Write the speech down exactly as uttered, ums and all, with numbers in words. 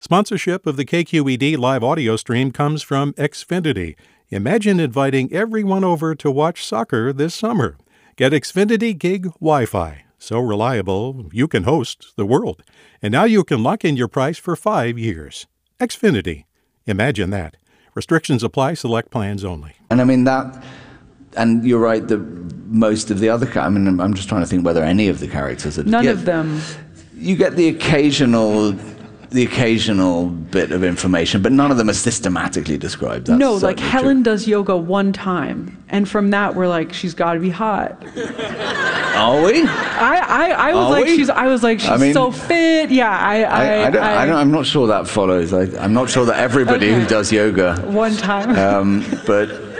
Sponsorship of the K Q E D live audio stream comes from Xfinity. Imagine inviting everyone over to watch soccer this summer. Get Xfinity Gig Wi-Fi. So reliable, you can host the world. And now you can lock in your price for five years. Xfinity. Imagine that. Restrictions apply. Select plans only. And I mean that, and you're right, the most of the other, I mean, I'm just trying to think whether any of the characters are... None yeah, of them. You get the occasional... the occasional bit of information, but none of them are systematically described. That's no, like Helen true. does yoga one time, and from that we're like, she's got to be hot. Are we? I, I, I was Are like, we? she's. I was like, she's I mean, so fit. Yeah, I, I, I, I, don't, I, I don't, I'm not sure that follows. I, I'm not sure that everybody Okay. who does yoga. One time. Um, but.